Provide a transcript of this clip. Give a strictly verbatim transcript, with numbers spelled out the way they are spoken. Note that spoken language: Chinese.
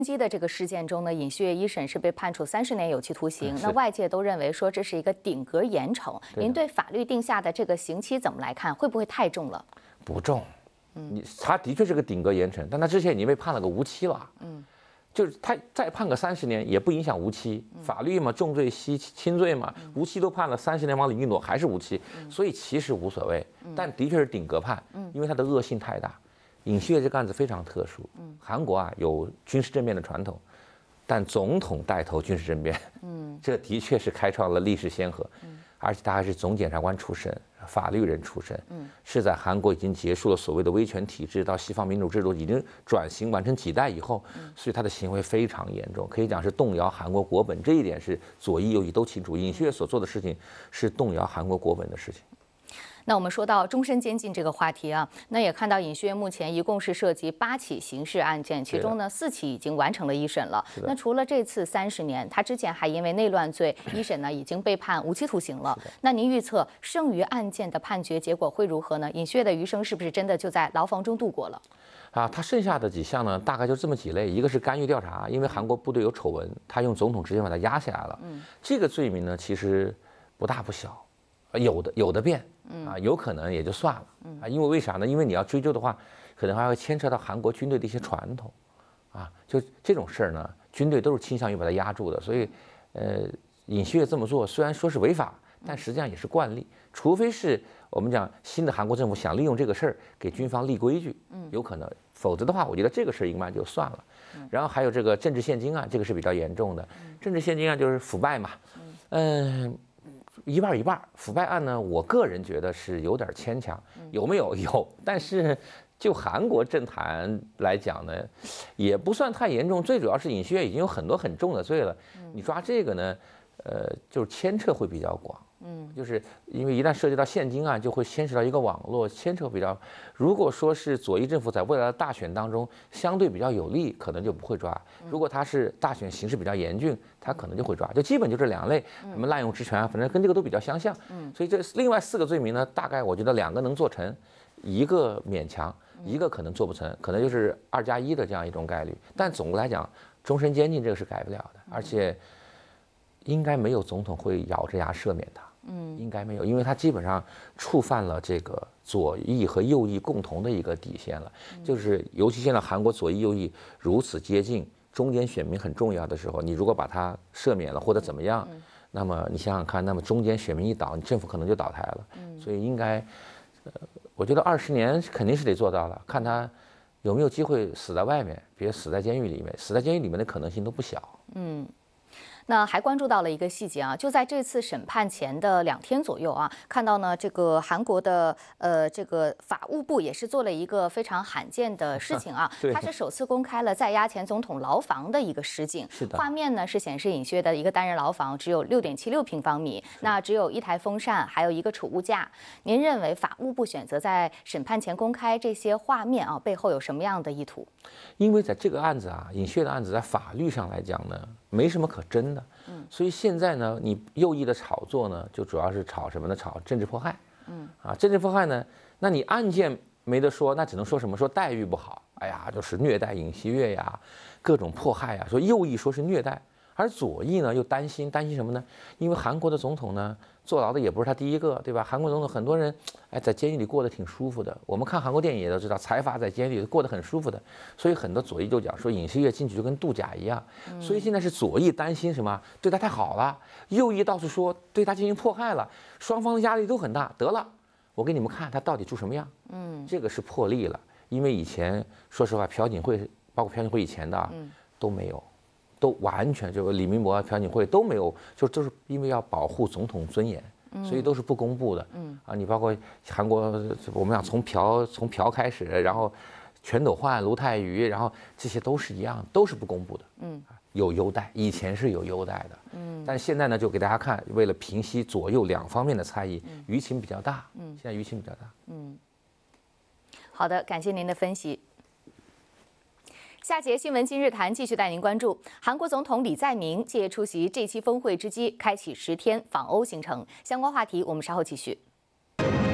击的这个事件中呢，尹锡悦一审是被判处三十年有期徒刑。那外界都认为说这是一个顶格严惩。您对法律定下的这个刑期怎么来看？会不会太重了？ 不重，你他的确是个顶格严惩，但他之前已经被判了个无期了。嗯，就是他再判个三十年也不影响无期。法律嘛，重罪析轻罪嘛，无期都判了，三十年往里一挪还是无期，所以其实无所谓。但的确是顶格判，因为他的恶性太大。尹锡悦这个案子非常特殊，韩国啊有军事政变的传统，但总统带头军事政变，嗯，这的确是开创了历史先河，嗯，而且他还是总检察官出身，法律人出身，嗯，是在韩国已经结束了所谓的威权体制，到西方民主制度已经转型完成几代以后，所以他的行为非常严重，可以讲是动摇韩国国本，这一点是左翼右翼都清楚，尹锡悦所做的事情是动摇韩国国本的事情。 那我们说到终身监禁这个话题啊，那也看到尹锡悦目前一共是涉及八起刑事案件，其中呢四起已经完成了一审了。那除了这次三十年，他之前还因为内乱罪一审呢已经被判无期徒刑了。那您预测剩余案件的判决结果会如何呢？尹锡悦的余生是不是真的就在牢房中度过了？ 啊，他剩下的几项呢，大概就这么几类，一个是干预调查，因为韩国部队有丑闻，他用总统直接把他压下来了。嗯，这个罪名呢其实不大不小。有的有的变，啊，有可能也就算了，啊，因为为啥呢？因为你要追究的话，可能还会牵扯到韩国军队的一些传统，啊，就这种事儿呢，军队都是倾向于把它压住的，所以，呃，尹锡悦这么做虽然说是违法，但实际上也是惯例，除非是我们讲新的韩国政府想利用这个事儿给军方立规矩，有可能，否则的话，我觉得这个事儿应该就算了。然后还有这个政治现金案，这个是比较严重的，政治现金案就是腐败嘛，嗯。一半一半，腐败案呢，我个人觉得是有点牵强，有没有？有，但是就韩国政坛来讲呢，也不算太严重。最主要是尹锡悦已经有很多很重的罪了，你抓这个呢，呃，就是牵扯会比较广。嗯，就是因为一旦涉及到现金案，就会牵扯到一个网络，牵扯比较。如果说是左翼政府在未来的大选当中相对比较有利，可能就不会抓；如果他是大选形势比较严峻，他可能就会抓。就基本就这两类，什么滥用职权啊，反正跟这个都比较相像。嗯，所以这另外四个罪名呢，大概我觉得两个能做成，一个勉强，一个可能做不成，可能就是二加一的这样一种概率。但总的来讲，终身监禁这个是改不了的，而且应该没有总统会咬着牙赦免他。嗯，应该没有，因为他基本上触犯了这个左翼和右翼共同的一个底线了，就是尤其现在韩国左翼右翼如此接近，中间选民很重要的时候，你如果把他赦免了或者怎么样，那么你想想看，那么中间选民一倒，你政府可能就倒台了。所以应该，呃，我觉得二十年肯定是得做到了，看他有没有机会死在外面，别死在监狱里面，死在监狱里面的可能性都不小。 嗯。那还关注到了一个细节啊，就在这次审判前的两天左右啊，看到呢这个韩国的呃这个法务部也是做了一个非常罕见的事情啊，它是首次公开了在押前总统牢房的一个实景， 是的， 画面呢是显示尹锡悦的一个单人牢房只有六点七六平方米，那只有一台风扇，还有一个储物架。您认为法务部选择在审判前公开这些画面啊，背后有什么样的意图？ 因为在这个案子啊，尹锡悦的案子在法律上来讲呢，没什么可争的。嗯，所以现在呢，你右翼的炒作呢，就主要是炒什么呢？炒政治迫害。嗯，啊，政治迫害呢，那你案件没得说，那只能说什么？说待遇不好，哎呀，就是虐待尹锡悦呀，各种迫害呀。说右翼说是虐待，而左翼呢又担心，担心什么呢？因为韩国的总统呢，坐牢的也不是他第一个，对吧？韩国总统很多人，哎，在监狱里过得挺舒服的。我们看韩国电影也都知道，财阀在监狱里过得很舒服的。所以很多左翼就讲说，尹锡悦进去就跟度假一样。所以现在是左翼担心什么？对他太好了，右翼到处说对他进行迫害了，双方的压力都很大。得了，我给你们看他到底住什么样。嗯，这个是破例了，因为以前说实话，朴槿惠包括朴槿惠以前的啊，都没有。都完全就李明博、朴槿惠都没有，就都是因为要保护总统尊严，所以都是不公布的。嗯啊，你包括韩国，我们讲从朴从朴开始，然后全斗焕、卢泰愚，然后这些都是一样，都是不公布的。嗯，有优待，以前是有优待的。嗯，但是现在呢，就给大家看，为了平息左右两方面的猜疑，舆情比较大。嗯，现在舆情比较大。 嗯，好的，感谢您的分析。下节新闻今日谈继续带您关注韩国总统李在明借出席这期峰会之机，开启十天访欧行程。相关话题我们稍后继续。